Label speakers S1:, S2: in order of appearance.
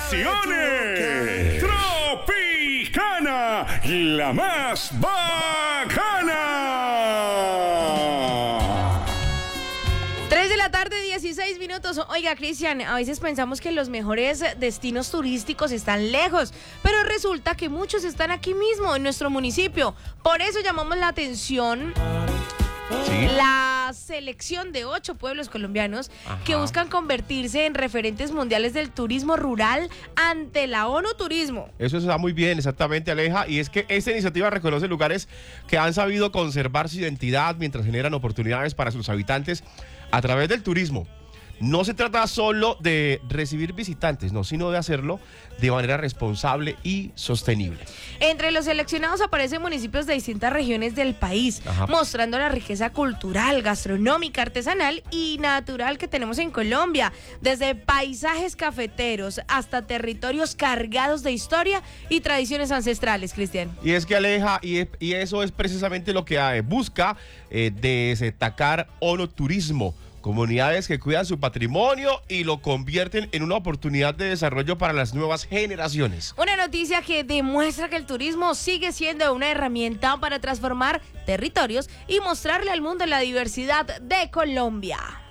S1: vacaciones. Tropicana, la más bacana.
S2: 3 de la tarde, 16 minutos. Oiga, Cristian, a veces pensamos que los mejores destinos turísticos están lejos, pero resulta que muchos están aquí mismo, en nuestro municipio. Por eso llamamos la atención la selección de 8 pueblos colombianos que buscan convertirse en referentes mundiales del turismo rural ante la ONU Turismo.
S3: Eso está muy bien, exactamente, Aleja, y es que esta iniciativa reconoce lugares que han sabido conservar su identidad mientras generan oportunidades para sus habitantes a través del turismo. No se trata solo de recibir visitantes, no, sino de hacerlo de manera responsable y sostenible.
S2: Entre los seleccionados aparecen municipios de distintas regiones del país, mostrando la riqueza cultural, gastronómica, artesanal y natural que tenemos en Colombia, desde paisajes cafeteros hasta territorios cargados de historia y tradiciones ancestrales, Cristian.
S3: Y es que, Aleja, y eso es precisamente lo que busca destacar ONU Turismo. Comunidades que cuidan su patrimonio y lo convierten en una oportunidad de desarrollo para las nuevas generaciones.
S2: Una noticia que demuestra que el turismo sigue siendo una herramienta para transformar territorios y mostrarle al mundo la diversidad de Colombia.